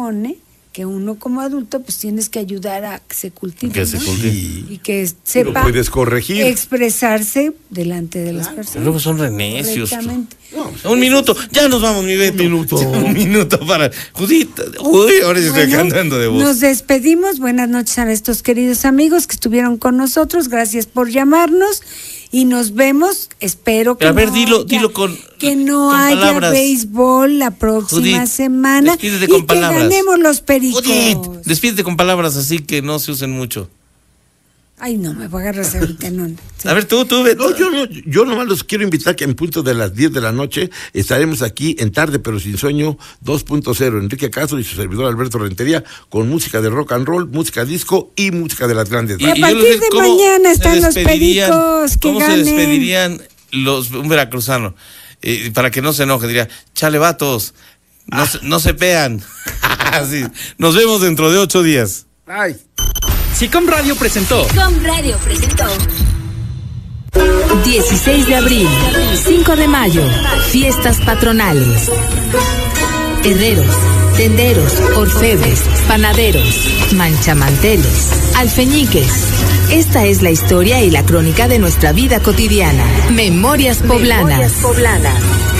supone que uno como adulto pues tienes que ayudar a que se cultive, Que se cultive. y que sepa lo puedes corregir, expresarse delante de las personas. Luego son renecios. Correctamente. Un minuto, ya nos vamos, mi Beto. Un minuto para Judith. Uy, ahora sí estoy cantando de voz. Nos despedimos. Buenas noches a estos queridos amigos que estuvieron con nosotros. Gracias por llamarnos y nos vemos. Espero que a ver, dilo con que no con haya palabras. Béisbol la próxima Judith, semana despídete y con que palabras. ganemos los Pericos. Judith, despídete con palabras así que no se usen mucho. Ay, no, me voy a agarrar ahorita, no. Sí. A ver, tú, Beto. No, yo nomás los quiero invitar que en punto de las 10 de la noche estaremos aquí en Tarde pero Sin Sueño 2.0, Enrique Castro y su servidor Alberto Rentería, con música de rock and roll, música disco y música de las grandes Y a bandas. partir yo no sé de cómo mañana se están los despedirían, Pericos, que ¿cómo ganen. se despedirían un veracruzano? Para que no se enoje, diría, chale vatos, no se pean. Así, nos vemos dentro de 8 días. Ay. SICOM Radio presentó 16 de abril, 5 de mayo, fiestas patronales. Herreros, tenderos, orfebres, panaderos, manchamanteles, alfeñiques. Esta es la historia y la crónica de nuestra vida cotidiana. Memorias Poblanas.